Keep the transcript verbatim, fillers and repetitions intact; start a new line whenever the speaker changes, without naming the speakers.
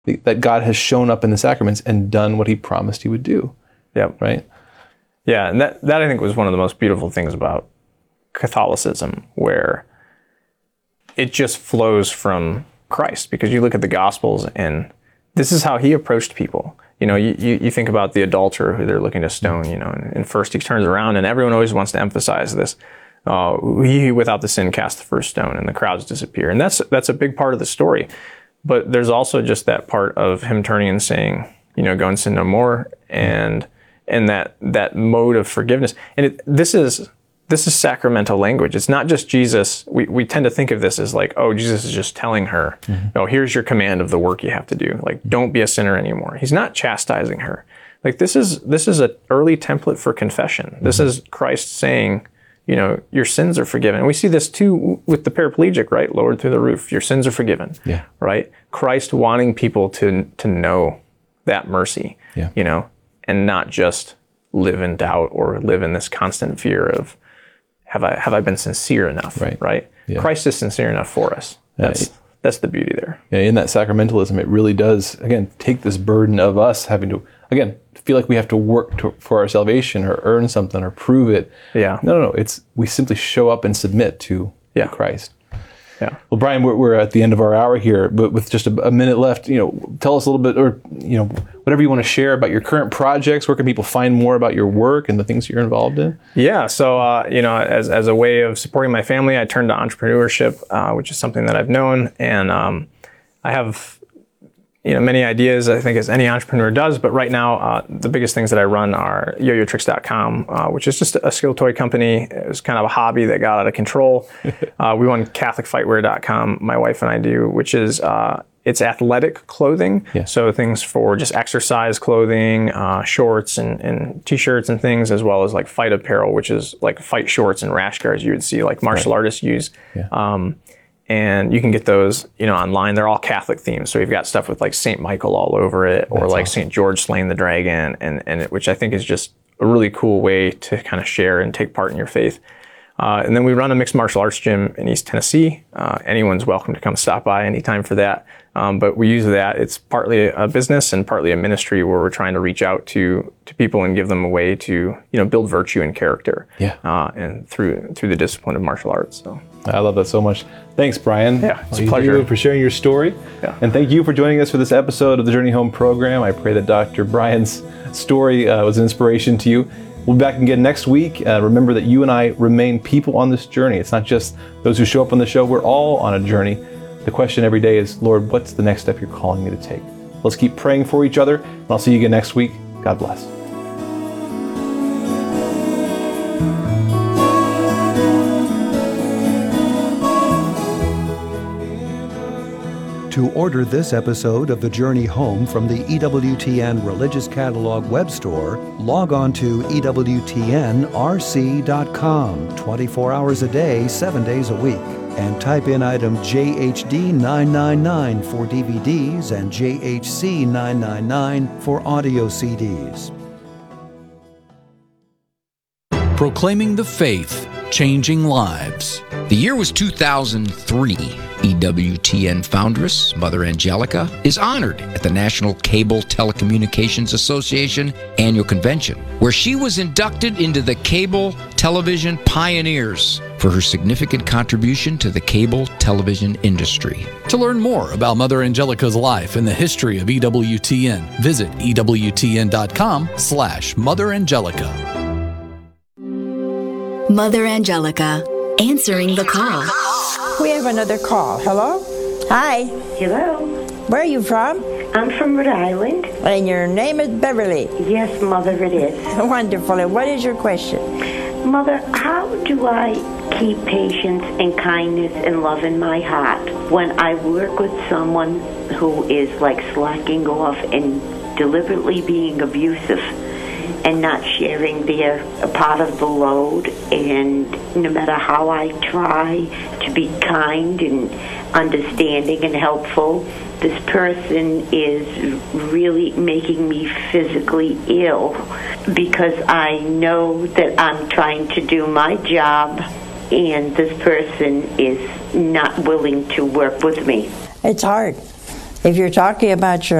that God has shown up in the sacraments and done what he promised he would do.
Yep.
Right?
Yeah, and that, that I think was one of the most beautiful things about Catholicism, where it just flows from Christ, because you look at the Gospels and this is how he approached people. You know, you, you, you think about the adulterer who they're looking to stone, you know, and, and first he turns around and everyone always wants to emphasize this. Uh, he without the sin cast the first stone, and the crowds disappear. And that's that's a big part of the story. But there's also just that part of him turning and saying, you know, go and sin no more, and and that that mode of forgiveness. And it, this is this is sacramental language. It's not just Jesus. We we tend to think of this as like, oh, Jesus is just telling her, mm-hmm. no, here's your command of the work you have to do. Like, don't be a sinner anymore. He's not chastising her. Like, this is this is an early template for confession. This mm-hmm. is Christ saying, you know, your sins are forgiven. And we see this too with the paraplegic, right? Lowered through the roof. Your sins are forgiven.
Yeah.
Right? Christ wanting people to to know that mercy,
yeah.
you know, and not just live in doubt or live in this constant fear of, have I have I been sincere enough?
Right.
Right?
Yeah.
Christ is sincere enough for us. That's
yeah.
that's the beauty there.
Yeah, in that sacramentalism, it really does, again, take this burden of us having to, again, feel like we have to work to, for our salvation or earn something or prove it.
Yeah.
No, no, no. It's, we simply show up and submit to
yeah.
Christ.
Yeah.
Well, Brian, we're, we're at the end of our hour here, but with just a, a minute left, you know, tell us a little bit, or, you know, whatever you want to share about your current projects. Where can people find more about your work and the things you're involved in?
Yeah. So, uh, you know, as, as a way of supporting my family, I turned to entrepreneurship, uh, which is something that I've known. And um, I have, you know, many ideas, I think, as any entrepreneur does. But right now, uh, the biggest things that I run are yo yo tricks dot com, uh, which is just a skill toy company. It was kind of a hobby that got out of control. uh, we run catholic fight wear dot com, my wife and I do, which is, uh, it's athletic clothing.
Yeah.
So things for just exercise clothing, uh, shorts and, and t-shirts and things, as well as like fight apparel, which is like fight shorts and rash guards you would see like martial
right.
artists use.
Yeah.
Um, And you can get those, you know, online. They're all Catholic themed. So you've got stuff with like Saint Michael all over it, or
That's
like
awesome.
Saint George slaying the dragon, and and it, which I think is just a really cool way to kind of share and take part in your faith. Uh, and then we run a mixed martial arts gym in East Tennessee. Uh, anyone's welcome to come stop by anytime for that. Um, but we use that. It's partly a business and partly a ministry where we're trying to reach out to to people and give them a way to, you know, build virtue and character.
Yeah.
Uh, and through through the discipline of martial arts. So.
I love that so much. Thanks, Brian.
Yeah, it's
a
pleasure.
For sharing your story.
Yeah.
And thank you for joining us for this episode of the Journey Home program. I pray that Doctor Brian's story uh, was an inspiration to you. We'll be back again next week. Uh, remember that you and I remain people on this journey. It's not just those who show up on the show. We're all on a journey. The question every day is, Lord, what's the next step you're calling me to take? Let's keep praying for each other, and I'll see you again next week. God bless.
To order this episode of The Journey Home from the E W T N Religious Catalog web store, log on to E W T N R C dot com twenty-four hours a day, seven days a week, and type in item J H D nine ninety-nine for D V Ds and J H C nine ninety-nine for audio C Ds.
Proclaiming the faith, changing lives.
The year was two thousand three. E W T N foundress, Mother Angelica, is honored at the National Cable Telecommunications Association annual convention, where she was inducted into the Cable Television Pioneers for her significant contribution to the cable television industry.
To learn more about Mother Angelica's life and the history of E W T N, visit E W T N dot com slash Mother Angelica.
Mother Angelica, answering the call.
We have another call. Hello? Hi.
Hello.
Where are you from?
I'm from Rhode Island.
And your name is Beverly.
Yes, Mother, it is.
Wonderful. And what is your question?
Mother, how do I keep patience and kindness and love in my heart when I work with someone who is like slacking off and deliberately being abusive and not sharing their part of the load? And no matter how I try to be kind and understanding and helpful, this person is really making me physically ill because I know that I'm trying to do my job and this person is not willing to work with me.
It's hard. If you're talking about your